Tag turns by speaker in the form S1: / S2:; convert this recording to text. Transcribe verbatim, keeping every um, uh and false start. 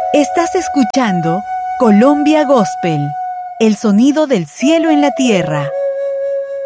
S1: Estás escuchando Colombia Gospel, el sonido del cielo en la tierra.